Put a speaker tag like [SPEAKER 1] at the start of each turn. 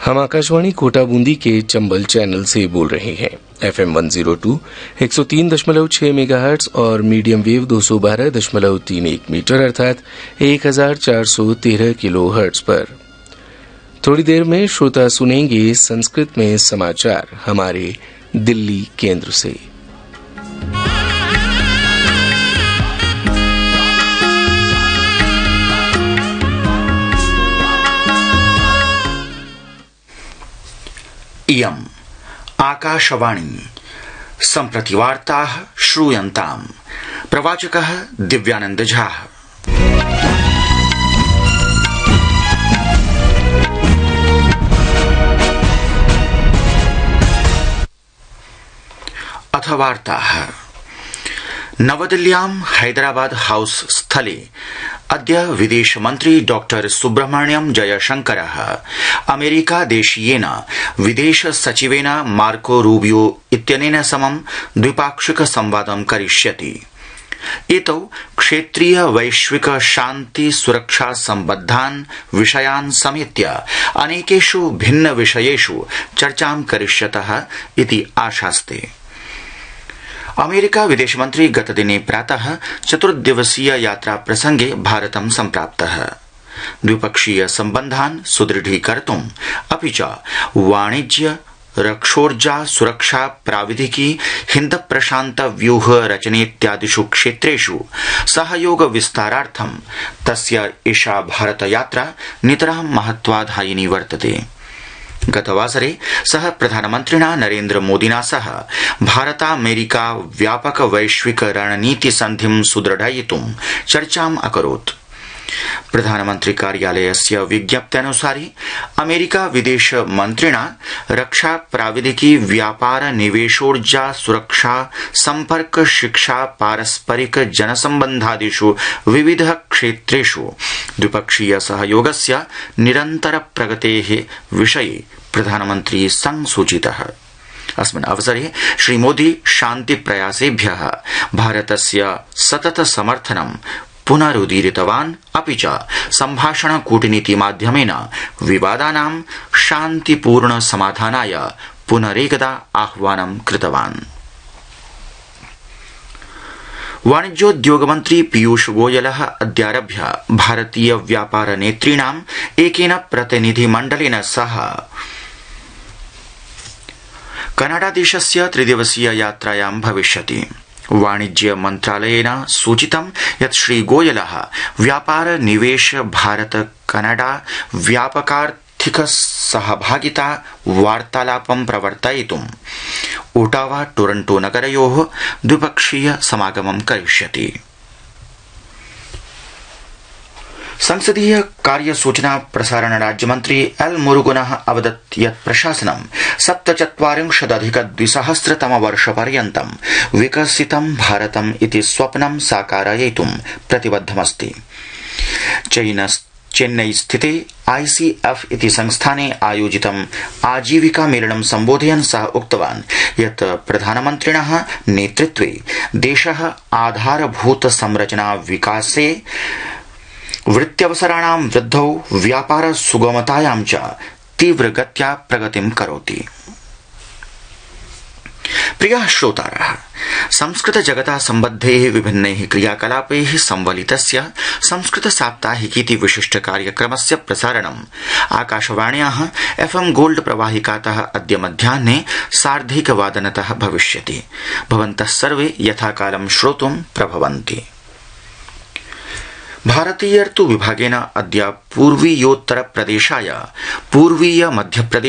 [SPEAKER 1] हम आकाशवाणी कोटा बूंदी के चंबल चैनल से बोल रहे हैं। FM 102 103.6 मेगाहर्ट्ज और मीडियम वेव 212.31 मीटर अर्थात 1413 किलोहर्ट्ज पर। थोड़ी देर में श्रोता सुनेंगे संस्कृत में समाचार हमारे दिल्ली केंद्र से।
[SPEAKER 2] इयम् आकाशवाणी सम्प्रति वार्ताः श्रूयन्ताम्। प्रवाचकः दिव्यानंद झा। अथ वार्ताः। नवदिल्ल्यां हैदराबाद हाउस स्थले अद्य विदेशमन्त्री डॉक्टर सुब्रह्मण्यम जयशंकरः अमेरिकादेशीयेन विदेश सचिवेन मार्को रूबियो इत्यनेन समं द्विपाक्षिक संवादं करिष्यति। एतौ क्षेत्रीय वैश्विक शान्ति सुरक्षा सम्बद्धान् विषयान् समेत्य अनेकेषु भिन्न विषयेषु चर्चां करिष्यतः इति आशास्ते। अमेरिका विदेशमन्त्री गतदिने प्रातः 4 दिवसीय यात्रा प्रसंगे भारतं सम्प्राप्तः। द्विपक्षीय सम्बन्धान् सुदृढीकर्तुम् अपि च वाणिज्य रक्षोर्जा सुरक्षा प्राविधिकी हिन्द प्रशान्त व्यूह रचनेत्यादिषु क्षेत्रेषु सहयोग विस्तारार्थं तस्य एषा भारत यात्रा नितरां महत्वाधायिनी वर्तते। गतवासरे सः प्रधानमन्त्रिणा नरेन्द्र मोदिना सह भारतामेरिका व्यापक वैश्विक रणनीति सन्धिं सुदृढयितुं चर्चाम् अकरोत्। प्रधानमन्त्री कार्यालयस्य विज्ञप्त्यनुसारि अमेरिका विदेश मन्त्रिणा रक्षा प्राविधिकी व्यापार निवेशोर्जा सुरक्षा सम्पर्क शिक्षा पारस्परिक जनसम्बन्धादिषु विविध क्षेत्रेषु द्विपक्षीय सहयोगस्य निरन्तर प्रगतेः विषये प्रधानमन्त्री संसूचितः। अस्मिन् अवसरे श्रीमोदी शान्ति प्रयासेभ्यः भारतस्य सतत समर्थनं पुनरुदीरितवान् अपि च सम्भाषण कूटनीति माध्यमेन विवादानां शान्तिपूर्ण समाधानाय पुनरेकदा आह्वानं कृतवान्। वाणिज्योद्योगमन्त्री पीयूष गोयलः अद्यारभ्य भारतीय व्यापार नेतॄणाम् एकेन प्रतिनिधिमण्डलेन सह कनाडादेशस्य 3 दिवसीय यात्रायां भविष्यति। वाणिज्य मन्त्रालयेन सूचितं यत् श्रीगोयलः व्यापार निवेश भारत कनाडा व्यापकार्थिक सहभागिता वार्तालापं प्रवर्तयितुम् ओटावा टोरंटो नगरयोः द्विपक्षीय समागमं करिष्यति। संसदीय कार्य सूचना प्रसारण राज्यमन्त्री एल मुरुगनः अवदत् यत् प्रशासनं 47,200 विकसितं भारतम् इति स्वप्नं साकारयितुं प्रतिबद्धमस्ति। चेन्नई स्थिते ICF इति संस्थाने आयोजितं आजीविका मेलनं सम्बोधयन् सः उक्तवान् यत् प्रधानमन्त्रिणः नेतृत्वे देशः आधारभूत संरचना विकासे वृत्त्यवसराणां वृद्धौ व्यापार सुगमतायां च तीव्रगत्या प्रगतिं करोति। प्रियाः श्रोतारः, संस्कृत जगता सम्बद्धैः विभिन्नैः क्रियाकलापैः संवलितस्य संस्कृत साप्ताहिकीति विशिष्ट कार्यक्रमस्य प्रसारणम् आकाशवाण्याः FM गोल्ड प्रवाहिकातः अद्य मध्याह्ने 1:30 भविष्यति। भवन्तः सर्वे यथाकालं श्रोतुं प्रभवन्ति। भारतीय ऋतु विभागेन अद्य पूर्वीयोत्तर प्रदेशाय पूर्वीय मध्यप्रदेश